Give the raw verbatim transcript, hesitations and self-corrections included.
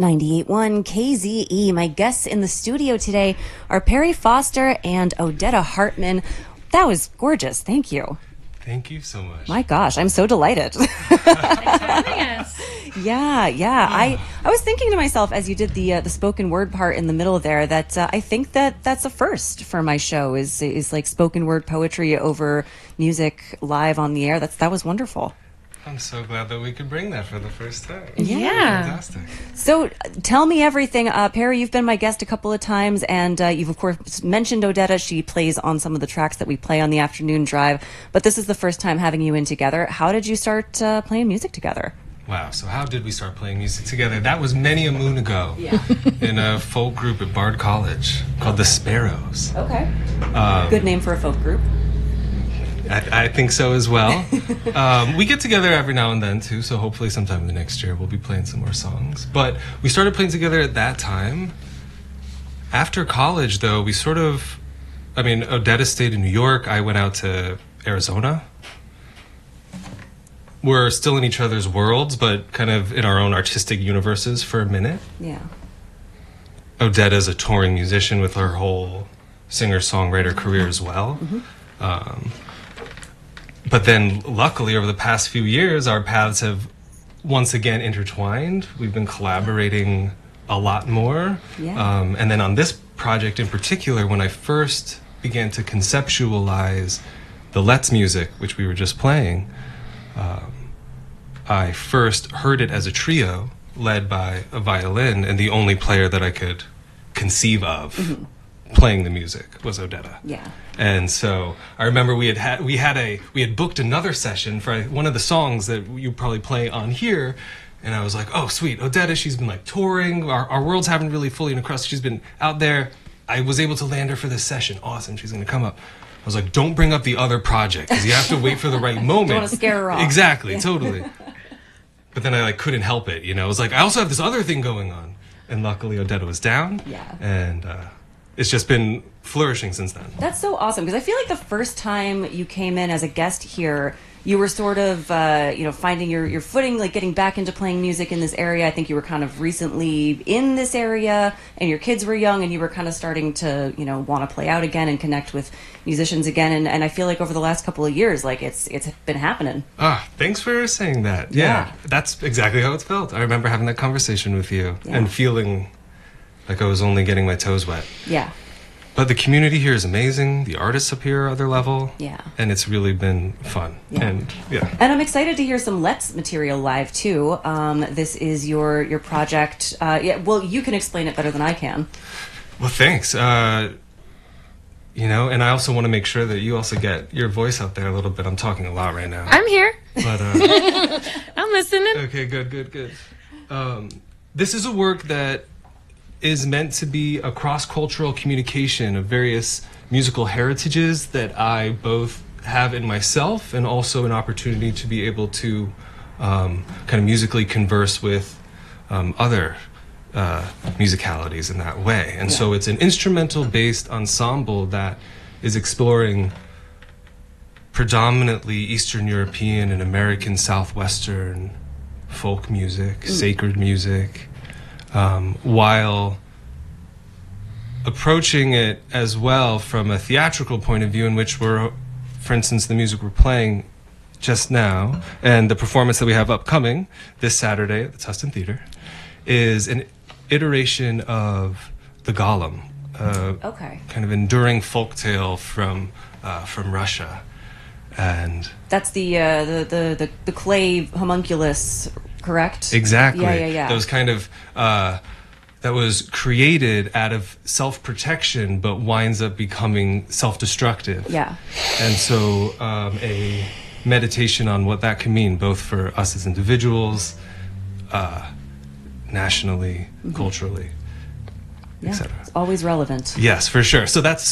ninety-eight point one K Z E. My guests in the studio today are Perry Foster and Odetta Hartman. That was gorgeous. Thank you. Thank you so much. My gosh, I'm so delighted. Thanks for having us. Yeah, yeah. I, I was thinking to myself as you did the uh, the spoken word part in the middle there that uh, I think that that's a first for my show is is like spoken word poetry over music live on the air. That's that was wonderful. I'm so glad that we could bring that for the first time. Yeah. Fantastic. So tell me everything. Uh, Perry, you've been my guest a couple of times, and uh, you've, of course, mentioned Odetta. She plays on some of the tracks that we play on the afternoon drive, but this is the first time having you in together. How did you start uh, playing music together? Wow, so how did we start playing music together? That was many a moon ago. Yeah. In a folk group at Bard College called the Sparrows. Okay. Um, Good name for a folk group. I, I think so as well. um, we get together every now and then too, so hopefully sometime in the next year we'll be playing some more songs. But we started playing together at that time. After college, though, we sort of, I mean, Odetta stayed in New York. I went out to Arizona. We're still in each other's worlds, but kind of in our own artistic universes for a minute. Yeah. Odetta's a touring musician with her whole singer-songwriter career as well. Mm-hmm. Um, but then, luckily, over the past few years, our paths have once again intertwined. We've been collaborating a lot more. Yeah. Um, and then on this project in particular, when I first began to conceptualize the Let's music, which we were just playing, um, I first heard it as a trio led by a violin, and the only player that I could conceive of mm-hmm. playing the music was Odetta. Yeah. And so I remember we had had we had a we had booked another session for one of the songs that you probably play on here, and I was like, oh sweet, Odetta, she's been like touring. Our our worlds haven't really fully uncrusted. She's been out there. I was able to land her for this session. Awesome, she's gonna come up. I was like, don't bring up the other project because you have to wait for the right moment. Don't want to scare her off. Exactly, Yeah. Totally. But then I like couldn't help it, you know. It was like I also have this other thing going on, and luckily Odetta was down. Yeah. And uh, it's just been flourishing since then. That's so awesome because I feel like the first time you came in as a guest here, you were sort of, uh, you know, finding your, your footing, like getting back into playing music in this area. I think you were kind of recently in this area and your kids were young and you were kind of starting to, you know, want to play out again and connect with musicians again. And, and I feel like over the last couple of years, like it's it's been happening. Ah, thanks for saying that. Yeah, Yeah. That's exactly how it's felt. I remember having that conversation with you Yeah. and feeling like I was only getting my toes wet. Yeah. But the community here is amazing. The artists up here are other level. Yeah. And it's really been fun. Yeah. And yeah. And I'm excited to hear some Let's material live too. Um, this is your your project. Uh, yeah, well, you can explain it better than I can. Well, thanks. Uh, you know, and I also want to make sure that you also get your voice out there a little bit. I'm talking a lot right now. I'm here. But uh, I'm listening. okay, good, good, good. Um, this is a work that is meant to be a cross-cultural communication of various musical heritages that I both have in myself and also an opportunity to be able to um, kind of musically converse with um, other uh, musicalities in that way. And Yeah. so it's an instrumental-based ensemble that is exploring predominantly Eastern European and American Southwestern folk music, Mm. sacred music, Um, while approaching it as well from a theatrical point of view in which we're, for instance, the music we're playing just now and the performance that we have upcoming this Saturday at the Tustin Theater is an iteration of the Golem, uh, Okay. kind of enduring folktale from uh, from Russia. And That's the uh, the, the the the clay homunculus, correct? exactly. Yeah, yeah, yeah. That was kind of uh, that was created out of self-protection, but winds up becoming self-destructive. Yeah. And so um, a meditation on what that can mean, both for us as individuals, uh, nationally, Mm-hmm. culturally, Yeah. et cetera. It's always relevant. Yes, for sure. So that's